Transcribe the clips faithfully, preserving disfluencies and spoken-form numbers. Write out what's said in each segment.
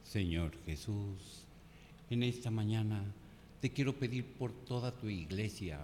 Señor Jesús, en esta mañana te quiero pedir por toda tu iglesia,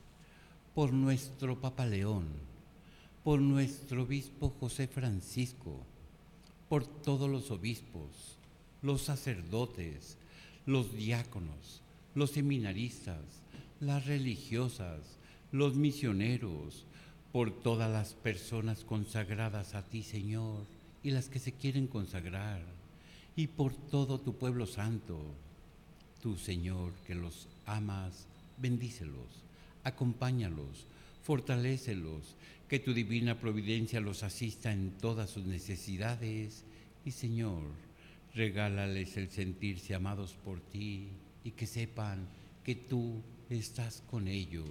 por nuestro Papa León, por nuestro obispo José Francisco, por todos los obispos, los sacerdotes, los diáconos, los seminaristas, las religiosas, los misioneros, por todas las personas consagradas a ti, Señor, y las que se quieren consagrar, y por todo tu pueblo santo. Tú, Señor, que los amas, bendícelos, acompáñalos, fortalécelos, que tu divina providencia los asista en todas sus necesidades y, Señor, regálales el sentirse amados por ti y que sepan que tú estás con ellos.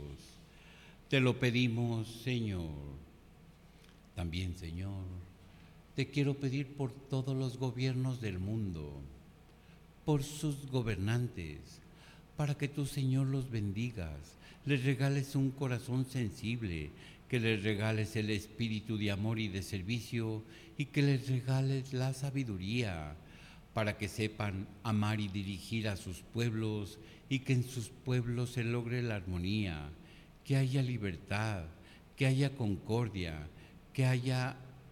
Te lo pedimos, Señor. También, Señor, te quiero pedir por todos los gobiernos del mundo, por sus gobernantes, para que tú, Señor, los bendigas, les regales un corazón sensible, que les regales el espíritu de amor y de servicio y que les regales la sabiduría, para que sepan amar y dirigir a sus pueblos y que en sus pueblos se logre la armonía, que haya libertad, que haya concordia, que haya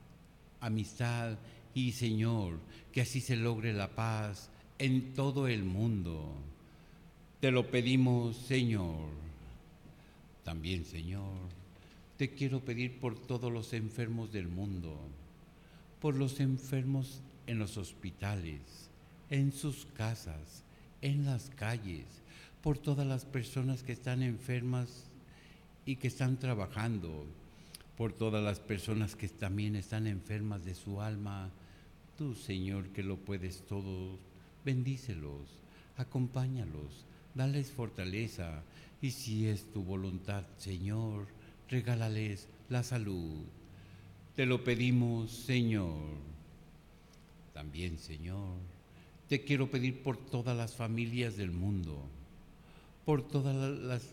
amistad y, Señor, que así se logre la paz en todo el mundo. Te lo pedimos, Señor. También, Señor, te quiero pedir por todos los enfermos del mundo, por los enfermos en los hospitales, en sus casas, en las calles, por todas las personas que están enfermas y que están trabajando, por todas las personas que también están enfermas de su alma. Tú, Señor, que lo puedes todo, bendícelos, acompáñalos, dales fortaleza y, si es tu voluntad, Señor, regálales la salud. Te lo pedimos, Señor. También, Señor, te quiero pedir por todas las familias del mundo, por todas las,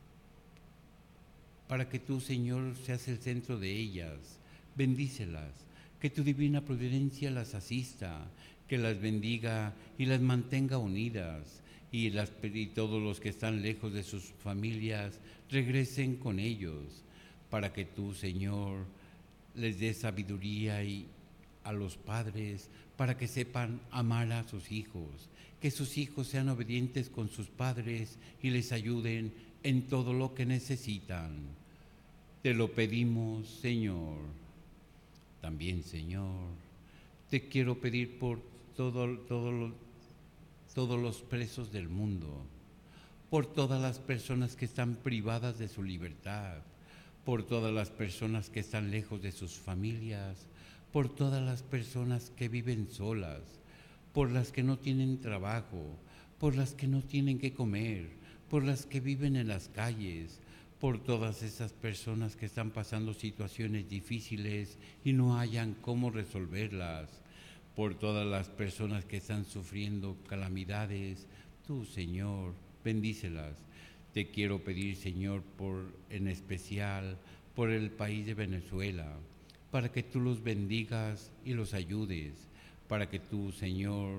para que tú, Señor, seas el centro de ellas. Bendícelas, que tu divina providencia las asista, que las bendiga y las mantenga unidas, y, las, y todos los que están lejos de sus familias regresen con ellos, para que tú, Señor, les des sabiduría y a los padres, para que sepan amar a sus hijos, que sus hijos sean obedientes con sus padres y les ayuden en todo lo que necesitan. Te lo pedimos, Señor. También, Señor, te quiero pedir por todo, todo lo, todos los presos del mundo, por todas las personas que están privadas de su libertad, por todas las personas que están lejos de sus familias, por todas las personas que viven solas, por las que no tienen trabajo, por las que no tienen que comer, por las que viven en las calles, por todas esas personas que están pasando situaciones difíciles y no hayan cómo resolverlas, por todas las personas que están sufriendo calamidades. Tú, Señor, bendícelas. Te quiero pedir, Señor, por en especial por el país de Venezuela, para que tú los bendigas y los ayudes, para que tú, Señor,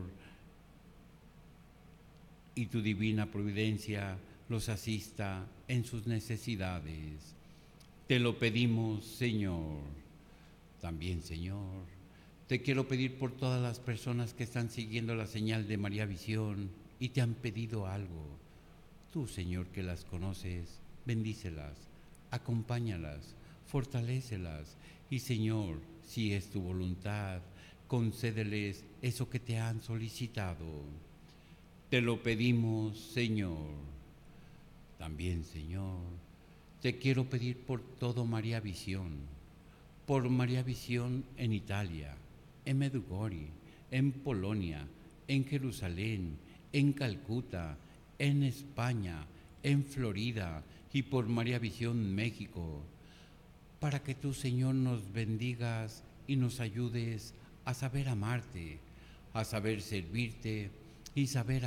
y tu divina providencia los asista en sus necesidades. Te lo pedimos, Señor. También, Señor, te quiero pedir por todas las personas que están siguiendo la señal de María Visión y te han pedido algo. Tú, Señor, que las conoces, bendícelas, acompáñalas, fortalécelas y, Señor, si es tu voluntad, concédeles eso que te han solicitado. Te lo pedimos, Señor. También, Señor, te quiero pedir por todo María Visión, por María Visión en Italia, en Medjugorje, en Polonia, en Jerusalén, en Calcuta, en España, en Florida y por María Visión México, para que tú, Señor, nos bendigas y nos ayudes a saber amarte, a saber servirte y saber